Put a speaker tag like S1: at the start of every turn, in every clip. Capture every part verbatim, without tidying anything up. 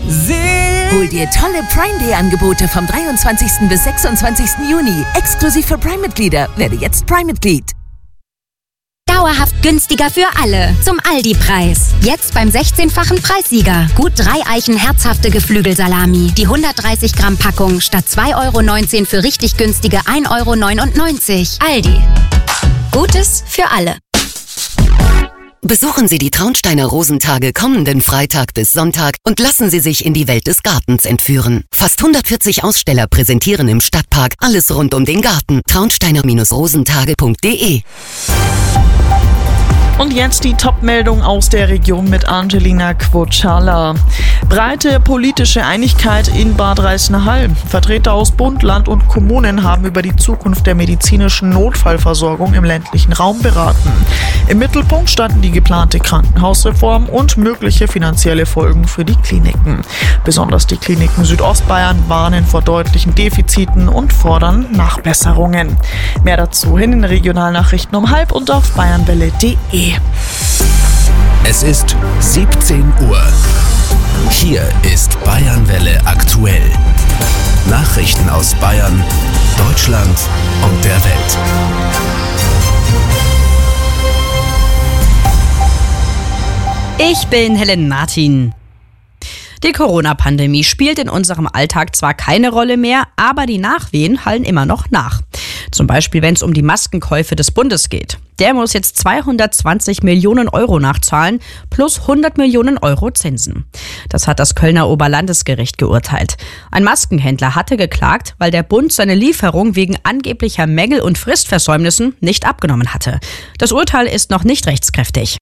S1: Hol dir tolle Prime-Day-Angebote vom dreiundzwanzigsten bis sechsundzwanzigsten Juni. Exklusiv für Prime-Mitglieder. Werde jetzt Prime-Mitglied.
S2: Dauerhaft günstiger für alle. Zum Aldi-Preis. Jetzt beim sechzehnfachen Preissieger. Gut drei Eichen herzhafte Geflügelsalami. Die hundertdreißig Gramm Packung statt zwei Euro neunzehn für richtig günstige ein Euro neunundneunzig. Aldi. Gutes für alle.
S3: Besuchen Sie die Traunsteiner Rosentage kommenden Freitag bis Sonntag und lassen Sie sich in die Welt des Gartens entführen. Fast hundertvierzig Aussteller präsentieren im Stadtpark alles rund um den Garten. traunsteiner rosentage punkt de.
S4: Und jetzt die Top-Meldung aus der Region mit Angelina Quocciala. Breite politische Einigkeit in Bad Reichenhall. Vertreter aus Bund, Land und Kommunen haben über die Zukunft der medizinischen Notfallversorgung im ländlichen Raum beraten. Im Mittelpunkt standen die geplante Krankenhausreform und mögliche finanzielle Folgen für die Kliniken. Besonders die Kliniken Südostbayern warnen vor deutlichen Defiziten und fordern Nachbesserungen. Mehr dazu in den Regionalnachrichten um halb und auf bayernwelle punkt de.
S5: Es ist siebzehn Uhr. Hier ist Bayernwelle aktuell. Nachrichten aus Bayern, Deutschland und der Welt.
S6: Ich bin Helen Martin. Die Corona-Pandemie spielt in unserem Alltag zwar keine Rolle mehr, aber die Nachwehen hallen immer noch nach. Zum Beispiel, wenn es um die Maskenkäufe des Bundes geht. Der muss jetzt zweihundertzwanzig Millionen Euro nachzahlen, plus hundert Millionen Euro Zinsen. Das hat das Kölner Oberlandesgericht geurteilt. Ein Maskenhändler hatte geklagt, weil der Bund seine Lieferung wegen angeblicher Mängel und Fristversäumnissen nicht abgenommen hatte. Das Urteil ist noch nicht rechtskräftig.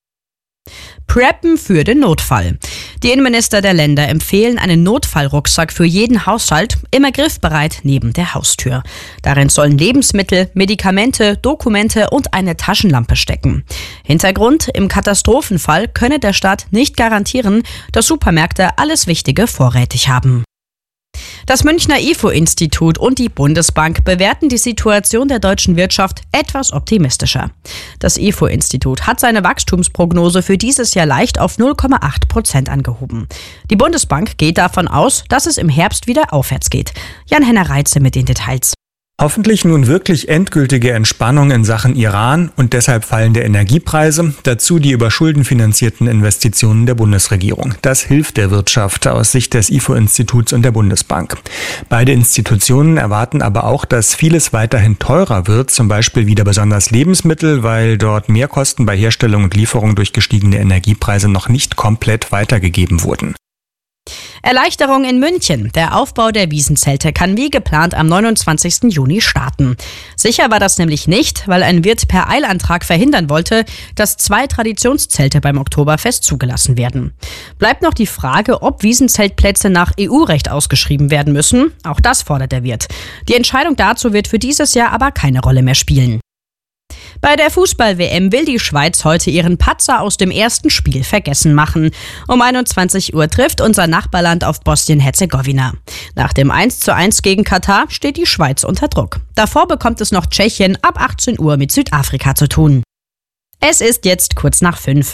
S6: Preppen für den Notfall. Die Innenminister der Länder empfehlen einen Notfallrucksack für jeden Haushalt, immer griffbereit neben der Haustür. Darin sollen Lebensmittel, Medikamente, Dokumente und eine Taschenlampe stecken. Hintergrund: Im Katastrophenfall könne der Staat nicht garantieren, dass Supermärkte alles Wichtige vorrätig haben. Das Münchner I F O-Institut und die Bundesbank bewerten die Situation der deutschen Wirtschaft etwas optimistischer. Das I F O-Institut hat seine Wachstumsprognose für dieses Jahr leicht auf null Komma acht Prozent angehoben. Die Bundesbank geht davon aus, dass es im Herbst wieder aufwärts geht. Jan-Henner Reitze mit den Details.
S7: Hoffentlich nun wirklich endgültige Entspannung in Sachen Iran und deshalb fallende Energiepreise, dazu die über Schulden finanzierten Investitionen der Bundesregierung. Das hilft der Wirtschaft aus Sicht des I F O-Instituts und der Bundesbank. Beide Institutionen erwarten aber auch, dass vieles weiterhin teurer wird, zum Beispiel wieder besonders Lebensmittel, weil dort Mehrkosten bei Herstellung und Lieferung durch gestiegene Energiepreise noch nicht komplett weitergegeben wurden.
S6: Erleichterung in München. Der Aufbau der Wiesenzelte kann wie geplant am neunundzwanzigsten Juni starten. Sicher war das nämlich nicht, weil ein Wirt per Eilantrag verhindern wollte, dass zwei Traditionszelte beim Oktoberfest zugelassen werden. Bleibt noch die Frage, ob Wiesenzeltplätze nach E U-Recht ausgeschrieben werden müssen. Auch das fordert der Wirt. Die Entscheidung dazu wird für dieses Jahr aber keine Rolle mehr spielen. Bei der Fußball-W M will die Schweiz heute ihren Patzer aus dem ersten Spiel vergessen machen. Um einundzwanzig Uhr trifft unser Nachbarland auf Bosnien-Herzegowina. Nach dem eins zu eins gegen Katar steht die Schweiz unter Druck. Davor bekommt es noch Tschechien ab achtzehn Uhr mit Südafrika zu tun. Es ist jetzt kurz nach fünf.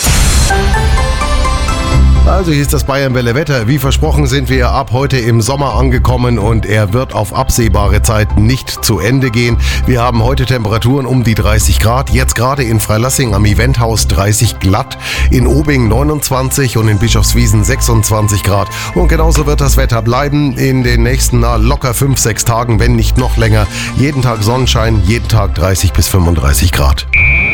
S8: Also hier ist das Bayernwelle Wetter. Wie versprochen sind wir ab heute im Sommer angekommen und er wird auf absehbare Zeit nicht zu Ende gehen. Wir haben heute Temperaturen um die dreißig Grad. Jetzt gerade in Freilassing am Eventhaus dreißig glatt, in Obing neunundzwanzig und in Bischofswiesen sechsundzwanzig Grad. Und genauso wird das Wetter bleiben in den nächsten na, locker fünf, sechs Tagen, wenn nicht noch länger. Jeden Tag Sonnenschein, jeden Tag dreißig bis fünfunddreißig Grad.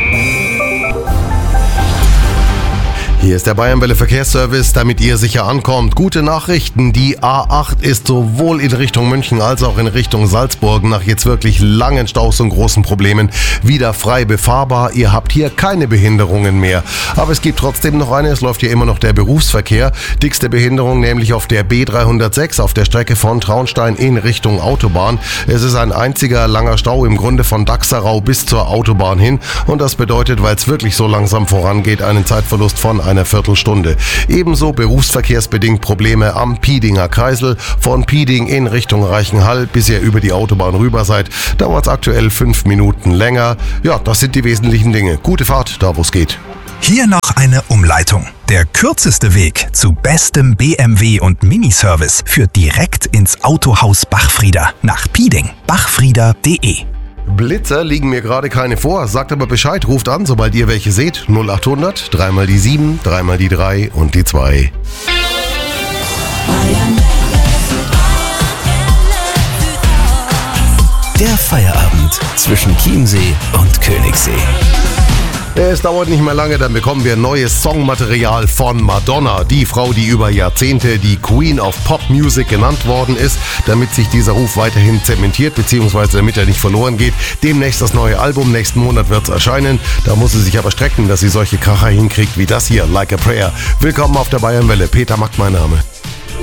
S8: Hier ist der Bayernwelle Verkehrsservice, damit ihr sicher ankommt. Gute Nachrichten, die A acht ist sowohl in Richtung München als auch in Richtung Salzburg nach jetzt wirklich langen Staus und großen Problemen wieder frei befahrbar. Ihr habt hier keine Behinderungen mehr. Aber es gibt trotzdem noch eine, es läuft hier immer noch der Berufsverkehr. Dickste Behinderung nämlich auf der B dreihundertsechs auf der Strecke von Traunstein in Richtung Autobahn. Es ist ein einziger langer Stau im Grunde von Dachserau bis zur Autobahn hin. Und das bedeutet, weil es wirklich so langsam vorangeht, einen Zeitverlust von einer Viertelstunde. Ebenso berufsverkehrsbedingt Probleme am Piedinger Kreisel. Von Pieding in Richtung Reichenhall, bis ihr über die Autobahn rüber seid, dauert es aktuell fünf Minuten länger. Ja, das sind die wesentlichen Dinge. Gute Fahrt, da wo es geht.
S9: Hier noch eine Umleitung. Der kürzeste Weg zu bestem B M W und Miniservice führt direkt ins Autohaus Bachfrieder nach Pieding. bachfrieder punkt de.
S8: Blitzer liegen mir gerade keine vor, sagt aber Bescheid, ruft an, sobald ihr welche seht. null achthundert, dreimal die sieben, dreimal die drei und die zwei.
S5: Der Feierabend zwischen Chiemsee und Königssee.
S8: Es dauert nicht mehr lange, dann bekommen wir neues Songmaterial von Madonna. Die Frau, die über Jahrzehnte die Queen of Pop Music genannt worden ist, damit sich dieser Ruf weiterhin zementiert, beziehungsweise damit er nicht verloren geht. Demnächst das neue Album, nächsten Monat wird es erscheinen. Da muss sie sich aber strecken, dass sie solche Kracher hinkriegt wie das hier, Like a Prayer. Willkommen auf der Bayernwelle. Peter Mack mein Name.